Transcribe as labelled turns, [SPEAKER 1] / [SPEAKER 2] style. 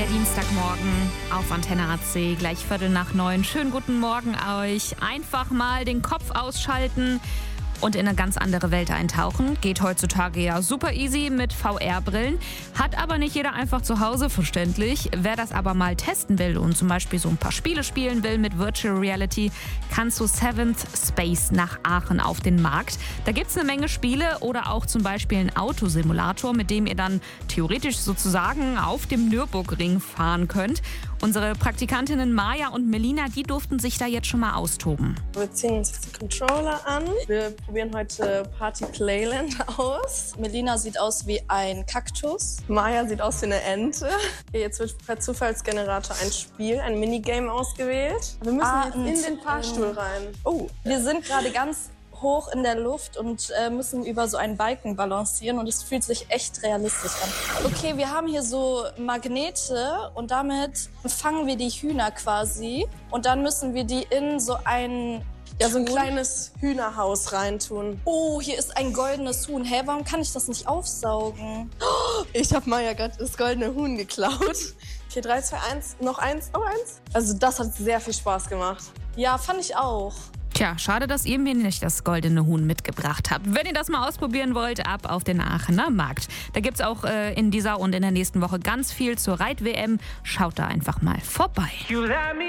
[SPEAKER 1] Der Dienstagmorgen auf Antenne AC, gleich 8:45. Schönen guten Morgen euch. Einfach mal den Kopf ausschalten und in eine ganz andere Welt eintauchen. Geht heutzutage ja super easy mit VR-Brillen. Hat aber nicht jeder einfach zu Hause, verständlich. Wer das aber mal testen will und zum Beispiel so ein paar Spiele spielen will mit Virtual Reality, kann zu Seventh Space nach Aachen auf den Markt. Da gibt's eine Menge Spiele oder auch zum Beispiel einen Autosimulator, mit dem ihr dann theoretisch sozusagen auf dem Nürburgring fahren könnt. Unsere Praktikantinnen Maja und Melina, die durften sich da jetzt schon mal austoben.
[SPEAKER 2] Wir ziehen uns jetzt die Controller an. Wir probieren heute Party Playland aus.
[SPEAKER 3] Melina sieht aus wie ein Kaktus.
[SPEAKER 2] Maja sieht aus wie eine Ente. Okay, jetzt wird per Zufallsgenerator ein Spiel, ein Minigame ausgewählt. Wir müssen jetzt in den Fahrstuhl rein.
[SPEAKER 3] Oh, wir sind gerade ganz hoch in der Luft und müssen über so einen Balken balancieren und es fühlt sich echt realistisch an. Okay, wir haben hier so Magnete und damit fangen wir die Hühner quasi und dann müssen wir die in so ein
[SPEAKER 2] kleines Hühnerhaus reintun.
[SPEAKER 3] Oh, hier ist ein goldenes Huhn. Hä, warum kann ich das nicht aufsaugen?
[SPEAKER 2] Ich habe Maja gerade das goldene Huhn geklaut. Okay, 3, 2, 1, noch eins, noch eins. Also das hat sehr viel Spaß gemacht.
[SPEAKER 3] Ja, fand ich auch.
[SPEAKER 1] Tja, schade, dass ihr mir nicht das goldene Huhn mitgebracht habt. Wenn ihr das mal ausprobieren wollt, ab auf den Aachener Markt. Da gibt's auch in dieser und in der nächsten Woche ganz viel zur Reit-WM. Schaut da einfach mal vorbei.